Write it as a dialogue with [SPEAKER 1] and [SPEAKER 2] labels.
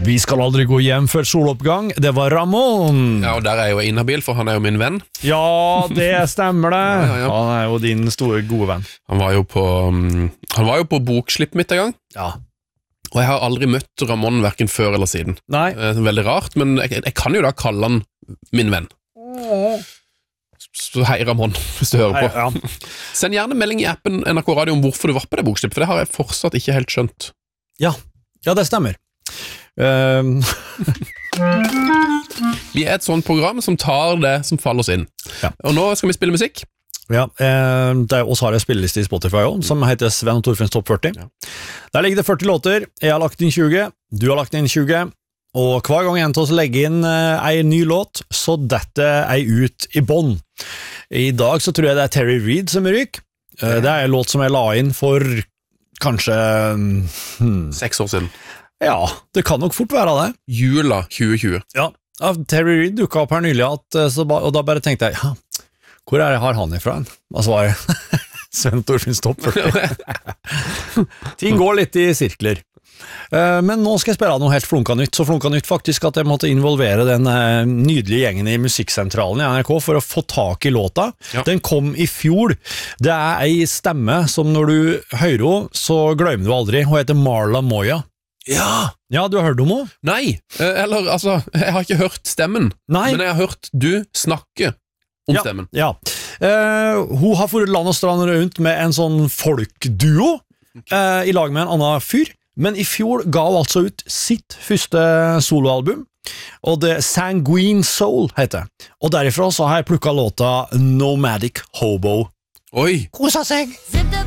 [SPEAKER 1] Vi skal aldri gå hjem før soloppgang. Det var Ramón.
[SPEAKER 2] Ja, og der er jeg jo inhabil, for han er jo min venn.
[SPEAKER 1] Ja, det stemmer det.
[SPEAKER 2] Ja.
[SPEAKER 1] Han er jo din store gode venn.
[SPEAKER 2] Han var jo på bokslipp mitt en gang.
[SPEAKER 1] Ja.
[SPEAKER 2] Og jeg har aldri møtt Ramón hverken før eller siden.
[SPEAKER 1] Nei.
[SPEAKER 2] Veldig rart, men jeg kan jo da kalle han min venn. Så hei Ramón, hvis du hører på.
[SPEAKER 1] Hei, ja.
[SPEAKER 2] Send gjerne melding i appen NRK Radio om hvorfor du var på det bokslipp, for det har jeg fortsatt ikke helt skjønt.
[SPEAKER 1] Ja, det stemmer.
[SPEAKER 2] Vi er et sånt program som tar det som faller oss inn.
[SPEAKER 1] Ja.
[SPEAKER 2] Og nå skal vi spille musikk.
[SPEAKER 1] Ja, det er også har jeg spilleliste i Spotify også, som heter Sven og Torfinns Topp 40.
[SPEAKER 2] Ja.
[SPEAKER 1] Der ligger det 40 låter. Jeg har lagt inn 20, du har lagt inn 20, og hver gang en av oss legger inn en ny låt, så detter jeg ut i bånd. I dag så tror jeg det er Terry Reid som ryker. Det er en låt som jeg la inn for kanskje
[SPEAKER 2] 6 år siden.
[SPEAKER 1] Ja, det kan nok fort være det.
[SPEAKER 2] Jula 2020.
[SPEAKER 1] Ja, Terry Reid dukket opp her nylig, og da bare tenkte jeg, ja, hvor har han ifra? Og så var det Sven Torfinns Topp 40. Ting går litt i sirkler. Men nå skal jeg spille noe helt flunka nytt, så flunka nytt faktisk at jeg måtte involvere den nydelige gjengen i musikksentralen i NRK for å få tak i låta. Ja. Den kom i fjor. Det er ei stemme som når du hører henne, så glemmer du aldri. Hun heter Marla Moya. Ja, du har hørt om henne?
[SPEAKER 2] Nei, jeg har ikke hørt stemmen.
[SPEAKER 1] Nei.
[SPEAKER 2] Men jeg har hørt du snakke om stemmen.
[SPEAKER 1] Ja. Hun har fått land og strand rundt med en sånn folkduo i lag med en annen fyr. Men i fjor ga hun altså ut sitt første soloalbum, og det Sanguine Soul heter. Og derifra så har jeg plukket låta Nomadic Hobo.
[SPEAKER 2] Oi!
[SPEAKER 1] Kosa seg!